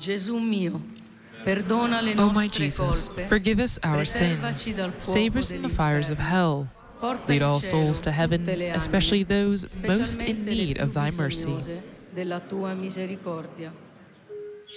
Gesù mio, perdona le O my nostre Jesus, colpe, forgive us our sins, preservaci dal save fuoco us from the fires of dell'inferno. hell, Porta lead in all cielo souls to heaven, tutte le anime, especially those most in specialmente le need più of thy mercy. bisognose della tua misericordia.